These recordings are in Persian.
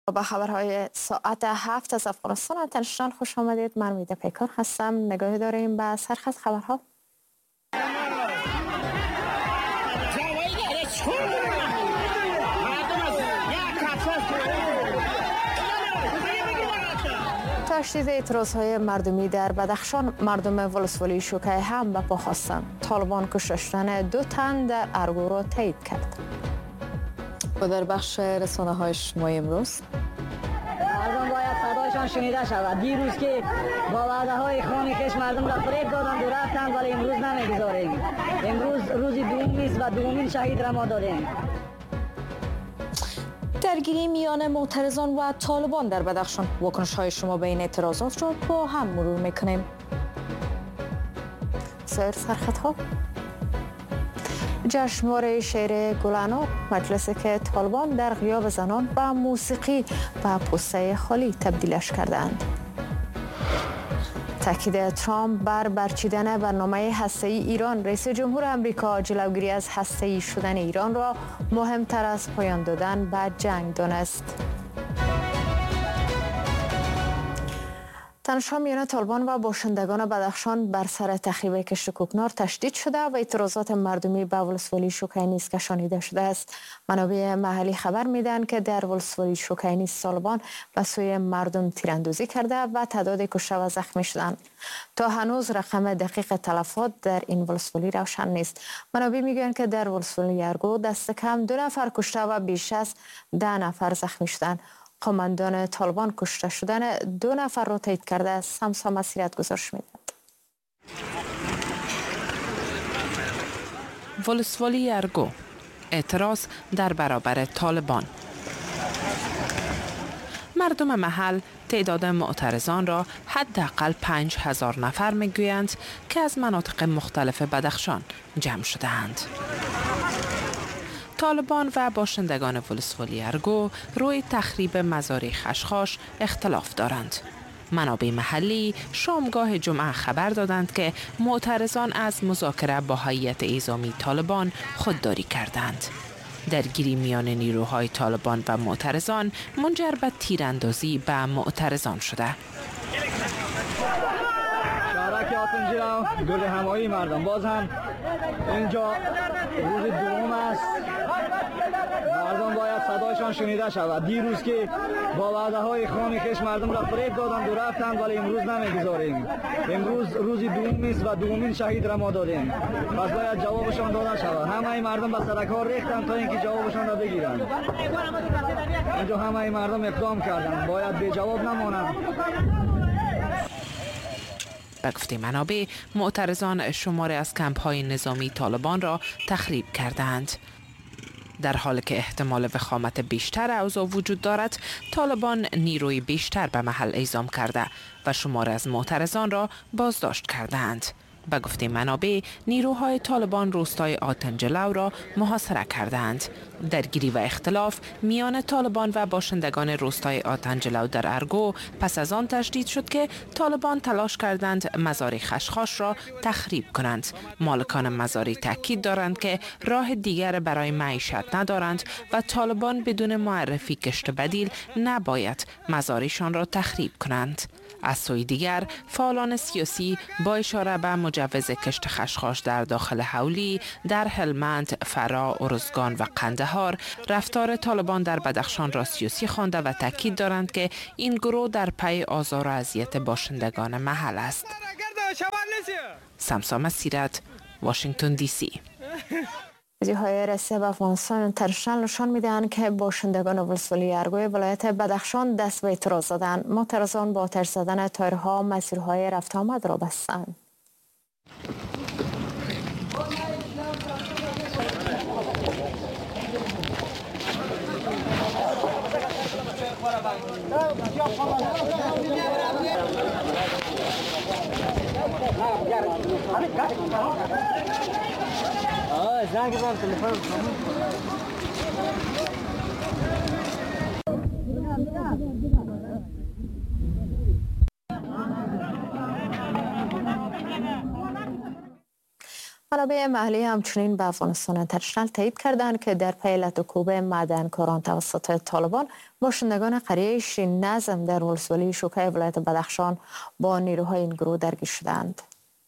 با خبرهای ساعت 7 از افغانستان انترنشنال خوش آمدید. من میده پیکار هستم. نگاهی داریم به سرخط خبرها. تشدید اعتراضهای مردمی در بدخشان، مردم ولسوالی شوکه هم به پا خواستند. طالبان کشته شدن 2 تن در ارگو را تایید کرد. و در بخش رسانه های اجتماعی امروز مردم باید صدایشان شنیده شود. دیروز که با وعده های خون خش مردم را فریب دادند و رفتند، ولی امروز نمیگذاریم. امروز روزی دوم است و دومین شهید را ما دادیم. درگیری میان معترضان و طالبان در بدخشان. واکنش های شما به این اعتراضات را با هم مرور میکنیم. سرخط ها. جشنواره شعر گل‌انار، مجلسی که طالبان در غیاب زنان به موسیقی و پوسته خالی تبدیلش کردند. تاکید ترامپ بر برچیدن برنامه هسته‌ای ایران. رئیس جمهور آمریکا جلوگیری از هسته‌ای شدن ایران را مهمتر از پایان دادن به جنگ دانست. تنش‌ها میان طالبان و باشندگان بدخشان بر سر تخریب کشت کوکنار تشدید شده و اعتراضات مردمی به ولسوالی شوکه نیز کشانیده شده است. منابع محلی خبر میدن که در ولسوالی شوکه نیز طالبان به سوی مردم تیراندازی کرده و تعداد کشته و زخمی شدند. تا هنوز رقم دقیق تلفات در این ولسوالی روشن نیست. منابع میگن که در ولسوالی ارگو دست کم 2 نفر کشته و بیش از 10 نفر زخمی شدند. قماندان طالبان کشته شدن 2 نفر را تایید کرده. سمسا مسیرت گزارش میداد. ولسوالی ارگو، اعتراض در برابر طالبان. مردم محل تعداد معترضان را حداقل 5000 نفر میگویند که از مناطق مختلف بدخشان جمع شده‌اند. طالبان و باشندگان ولسوالی ارگو روی تخریب مزار خشخاش اختلاف دارند. منابع محلی شامگاه جمعه خبر دادند که معترضان از مذاکره با هیئت اعزامی طالبان خودداری کردند. درگیری میان نیروهای طالبان و معترضان منجر به تیراندازی به معترضان شده. شهرک آتنجلو گل همایی مردم باز هم اینجا روز دوم است. مردم باید صدایشان شنیده شود. دیروز که با وعده های خون خش مردم را فریب دادند و رفتند، ولی امروز نمیگذاریم. امروز روزی دوم است و دومین شهید را ما دادیم. پس باید جوابشان داده شود. همه مردم به سرک ها ریختند تا اینکه جوابشان را بگیرند. اینجا همه مردم اقدام کردند، باید بی جواب نمانند. به گفته منابع، معترضان شماری از کمپ‌های نظامی طالبان را تخریب کردند. در حالی که احتمال وخامت بیشتر اوضاع وجود دارد، طالبان نیروی بیشتر به محل اعزام کرده و شماری از معترضان را بازداشت کردند. به گفته منابع، نیروهای طالبان روستای آتنجلو را محاصره کردند. درگیری و اختلاف میان طالبان و باشندگان روستای آتنجلو در ارگو پس از آن تشدید شد که طالبان تلاش کردند مزار خشخاش را تخریب کنند. مالکان مزاری تاکید دارند که راه دیگر برای معیشت ندارند و طالبان بدون معرفی کشت بدیل نباید مزارشان را تخریب کنند. از سوی دیگر، فعالان سیاسی با اشاره به مجوز کشت خشخاش در داخل حولی، در هلمند، فرا، ارزگان و قندهار رفتار طالبان در بدخشان را سیاسی خوانده و تاکید دارند که این گروه در پی آزار و اذیت باشندگان محل است. سمسا مسیرت، واشنگتن دی سی. های رسیه به افغانستان انترنشنال نشان میدهند که باشندگان ولسوالی ارگوی ولایت بدخشان دست به اعتراض زدند. معترضان با آتش زدن تایرها مسیرهای رفت آمد را بستند. منابع محلی همچنین به افغانستان اینترنشنال تایید کردند که در پی لطوکوب معدنکاران توسط طالبان باشندگان قریه شین نظم در ولسوالی شوکه ولایت بدخشان با نیروهای این گروه درگیر شدند.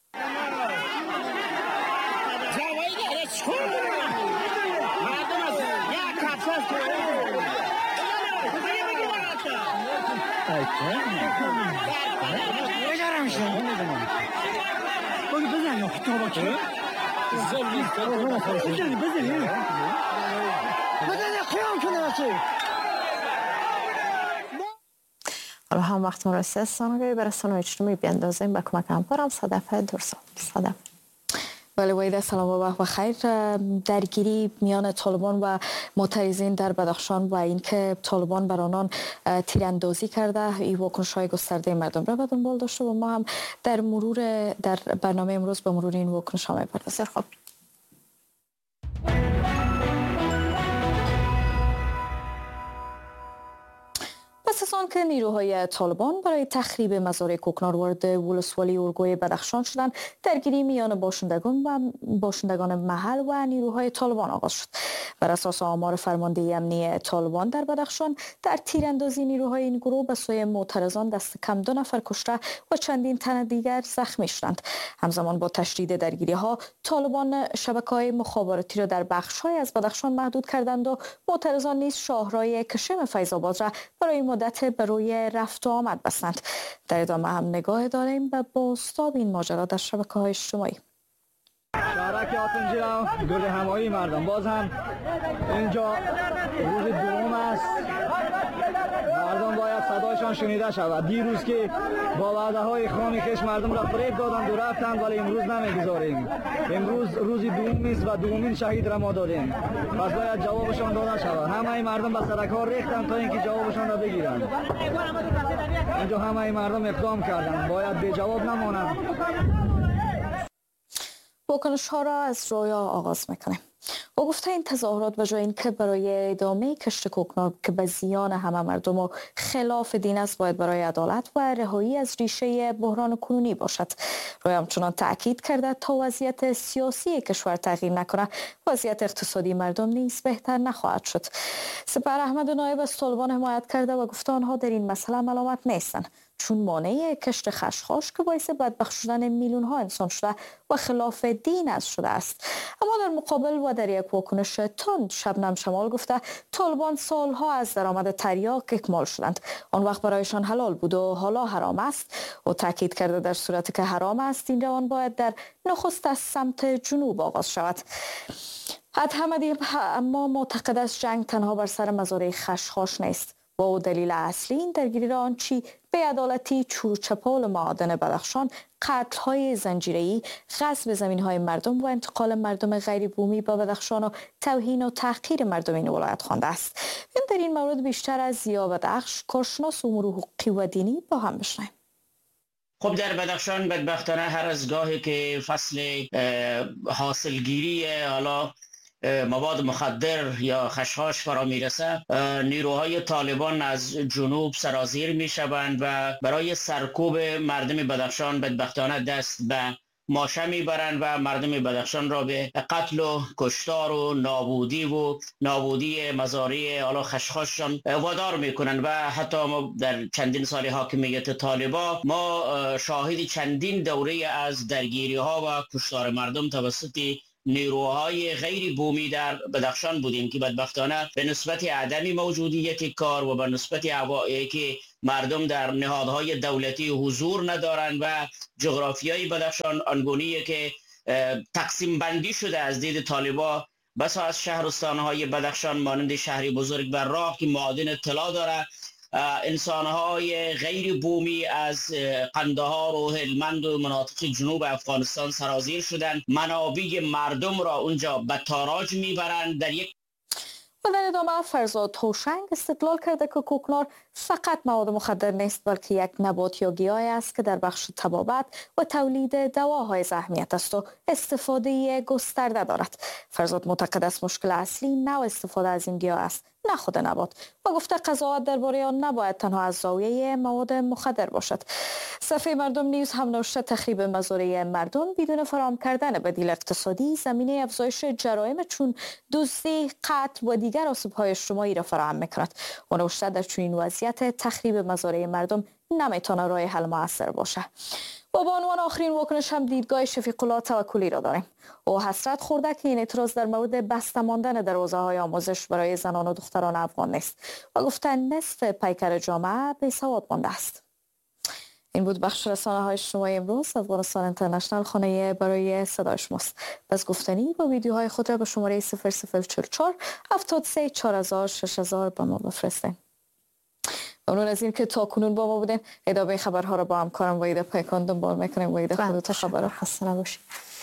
حالا هم وقت مرسی است سانگاهی به رسانه‌های اجتماعی بیاندازیم به کمک همکارم صدف درسا. صدف. بله ویده سلام و وقت بخیر. درگیری میان طالبان و معترضین در بدخشان و اینکه طالبان بر آنان تیراندازی کرده این واکنش‌های گسترده مردم را به دنبال داشته و ما هم در برنامه امروز به مرور این واکنش‌ها می‌پردازیم. خب پس از آن که نیروهای طالبان برای تخریب مزارع کوکنار وارد ولسوالی اورگوی بدخشان شدند، درگیری میان باشندگان محل و نیروهای طالبان آغاز شد. بر اساس آمار فرماندهی امنی طالبان در بدخشان، در تیراندازی نیروهای این گروه به سوی معترضان دست کم 2 نفر کشته و چندین تن دیگر زخمی شدند. همزمان با تشدید درگیری‌ها، طالبان شبکه‌های مخابراتی را در بخش‌های از بدخشان محدود کردند و معترضان نیز شاهراه کشم فیض‌آباد را برای مدت به روی رفت و آمد بستند. در ادامه هم نگاه داریم به بازتاب این ماجرا در شبکه‌های اجتماعی. شهرک آتنجیرم گرد همایی مردم باز هم اینجا روز دوم است. مردم باید صدایشان شنیده شود. دیروز که با وعده های خام کش مردم را فریب دادند و رفتند، ولی امروز نمیگذاریم. امروز روز دوم است و دومین شهید را ما دادیم. پس باید جوابشان داده شود. همه مردم به سرک ها ریختند تا اینکه جوابشان را بگیرند. اینجا همه مردم اقدام کردند، باید بی جواب نمانند. واکنش ها را از رویا آغاز میکنیم. با گفته این تظاهرات به جای اینکه برای ادامه کشت کوکنار که به زیان همه مردم و خلاف دین است، باید برای عدالت و رهایی از ریشه بحران کنونی باشد. رویا همچنان تاکید کرده تا وضعیت سیاسی کشور تغییر نکنه، وضعیت اقتصادی مردم نیز بهتر نخواهد شد. سپهر احمد نایب از طالبان حمایت کرده و گفته آنها در این مسئله ملامت نیستند، چون مانع کشت خشخاش که باعث بدبخت شدن میلیون ها انسان شده و خلاف دین از شده است. اما در مقابل و در یک واکنش تند، شبنم شمال گفته طالبان سالها از درآمد تریاک اکمال شدند، آن وقت برایشان حلال بود و حالا حرام است، و تاکید کرده در صورتی که حرام است این روان باید در نخست از سمت جنوب آغاز شود. حمدی اما معتقد است جنگ تنها بر سر مزارع خشخاش نیست و دلیل اصلی این درگیری را آنچی بی‌عدالتی چوچپال معادن بدخشان، قتل‌های زنجیره‌ای، غصب زمین‌های مردم و انتقال مردم غیر بومی به بدخشان و توهین و تحقیر مردم این ولایت خوانده است. در این مورد بیشتر از ضیا بدخش، کارشناس امور حقوقی و دینی با هم بشنویم. خب در بدخشان بدبختانه هر از گاهی که فصل حاصلگیری حالا مواد مخدر یا خشخاش فرا میرسه، نیروهای طالبان از جنوب سرازیر میشوند و برای سرکوب مردم بدخشان بدبختانه دست به ماشه میبرند و مردم بدخشان را به قتل و کشتار و نابودی مزارع حالا خشخاششان وادار میکنند. و حتی ما در چندین سال حاکمیت طالبان ما شاهد چندین دوره از درگیری ها و کشتار مردم توسط نیروهای غیر بومی در بدخشان بودیم که بدبختانه به نسبت عدم موجودیت کار و به نسبت اوایل که مردم در نهادهای دولتی حضور ندارند و جغرافیای بدخشان آنگونیه که تقسیم بندی شده از دید طالبان. بسا از شهرستانهای بدخشان مانند شهری بزرگ و راه که معادن طلا داره، انسانهای غیر بومی از قندهار و هلمند و مناطق جنوب افغانستان سرازیر شدند، منابع مردم را اونجا به تاراج میبرند. و در ادامه فرزاد هوشنگ استدلال کرده که کوکنار فقط مواد مخدر نیست، بلکه یک نبات یا گیاهی است که در بخش طبابت و تولید دواهای اهمیت است و استفاده گسترده دارد. فرزاد معتقد است مشکل اصلی نوع استفاده از این گیاه است، نه خود نبات و گفته قضاوت درباره آن نباید تنها از زاویه مواد مخدر باشد. صفحه مردم نیوز هم نوشته تخریب مزارع مردم بدون فراهم کردن بدیل اقتصادی زمینه افزایش جرایم چون دزدی، قتل و دیگر آسیب‌های اجتماعی را فراهم می‌کند. و نوشته در چنین وضعیت تخریب مزارع مردم نمیتونه راه حل مؤثر باشه. و با عنوان آخرین واکنش هم دیدگاه شفیق الله توکلی را داریم. او حسرت خورده که این اعتراض در مورد بسته ماندن دروازه‌های آموزش برای زنان و دختران افغان نیست و گفته نصف پیکر جامعه بی‌سواد مانده است. این بود بخش رسانه‌های اجتماعی امروز. افغانستان اینترنشنال خانه برای صدای شماست. پس گفتنی با ویدیوهای خود را به شماره 0044 73 4000 6000 به ما بفرستید. ممنون از این که تا کنون با ما بودین. ادامه خبرها را با همکارم وحید پیکان دنبال میکنیم. وحید خودت خبر خسته نباشی.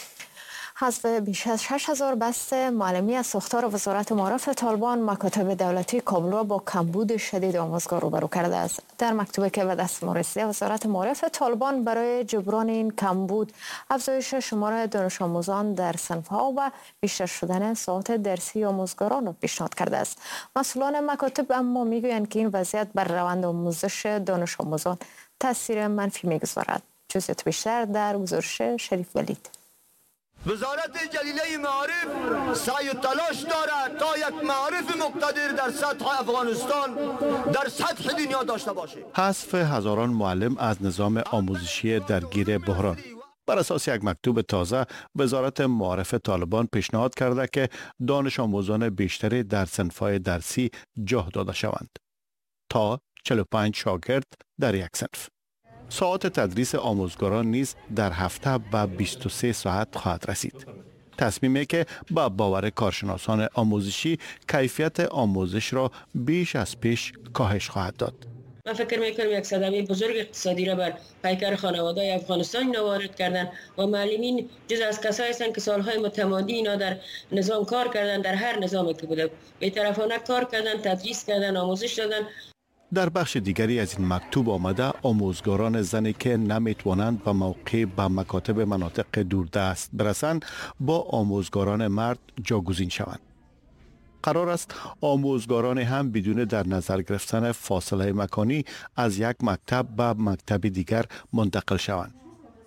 حذف بیش از 6000 بسته معلمی از ساختار وزارت معارف طالبان مکاتب دولتی کابل را با کمبود شدید آموزگار روبرو کرده است. در مکتوبی که به دست ما رسیده وزارت معارف طالبان برای جبران این کمبود افزایش شمار دانش آموزان در صنف‌ها و بیشتر شدن ساعات درسی آموزگاران را پیشنهاد کرده است. مسئولان مکاتب اما میگویند که این وضعیت بر روند آموزش دانش آموزان تاثیر منفی میگذارد. جزئیات بیشتر در گزارش شریف ولید. وزارت جلیله معارف سعی و تلاش دارد تا یک معارف مقتدر در سطح افغانستان در سطح دنیا داشته باشه. حذف هزاران معلم از نظام آموزشی درگیر بحران. بر اساس یک مکتوب تازه وزارت معارف طالبان پیشنهاد کرده که دانش آموزان بیشتری در صنف‌های درسی جا داده شوند تا 45 شاگرد در یک صنف. ساعت تدریس آموزگاران نیز در هفته به 23 ساعت خواهد رسید. تصمیمی که با باور کارشناسان آموزشی کیفیت آموزش را بیش از پیش کاهش خواهد داد. من فکر میکنم یک صدمه بزرگ اقتصادی را بر پیکر خانواده‌های افغانستان وارد کردن و معلمین جز از کسایی هستند که سالهای متمادی اینا در نظام کار کردن، در هر نظامی که بوده بی‌طرفانه کار کردن، تدریس کردن، آموزش دادن. در بخش دیگری از این مکتوب آمده آموزگاران زنی که نمیتوانند به موقع به مکاتب مناطق دوردست برسند با آموزگاران مرد جاگزین شوند. قرار است آموزگاران هم بدون در نظر گرفتن فاصله مکانی از یک مکتب به مکتب دیگر منتقل شوند.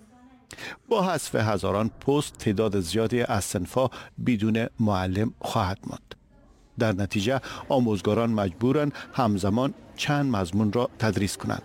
با حذف هزاران پست تعداد زیادی از صنف‌ها بدون معلم خواهد ماند. در نتیجه آموزگاران مجبورند همزمان چند مضمون را تدریس کنند.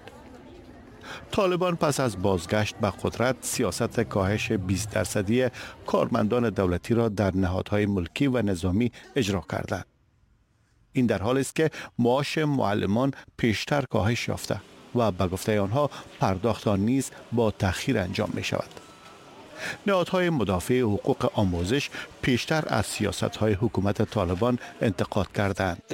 طالبان پس از بازگشت به قدرت سیاست کاهش 20% کارمندان دولتی را در نهادهای ملکی و نظامی اجرا کردند. این در حالی است که معاش معلمان پیشتر کاهش یافته و به گفته آنها پرداخت آن نیز با تأخیر انجام می شود. نهادهای مدافع حقوق آموزش پیشتر از سیاست‌های حکومت طالبان انتقاد کردند.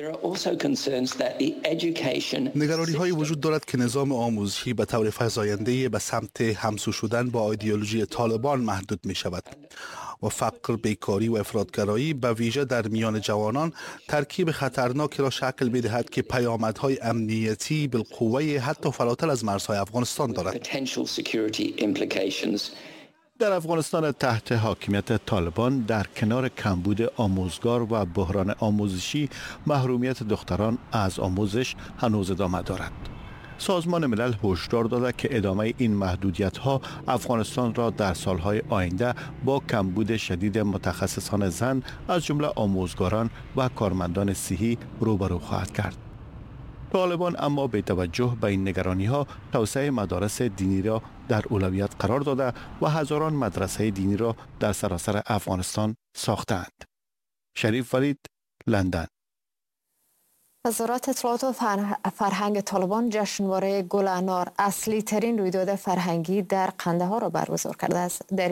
نگرانی‌هایی وجود دارد که نظام آموزشی به طور فزاینده به سمت همسو شدن با ایدئولوژی طالبان محدود می شود و فقر، بیکاری و افراطگرایی به ویژه در میان جوانان ترکیب خطرناکی را شکل می‌دهد که پیامدهای امنیتی بالقوه حتی فراتر از مرزهای افغانستان دارد. در افغانستان تحت حاکمیت طالبان در کنار کمبود آموزگار و بحران آموزشی محرومیت دختران از آموزش هنوز ادامه دارد. سازمان ملل هشدار داده که ادامه این محدودیت‌ها افغانستان را در سالهای آینده با کمبود شدید متخصصان زن از جمله آموزگاران و کارمندان صحی روبرو خواهد کرد. طالبان اما به توجه به این نگرانی‌ها توسعه مدارس دینی را در اولویت قرار داده و هزاران مدرسه دینی را در سراسر افغانستان ساختند. شریف ولید، لندن. وزارت اطلاعات و فرهنگ طالبان جشنواره گل انار اصلی ترین رویداد فرهنگی در قندهار را برگزار کرده است. در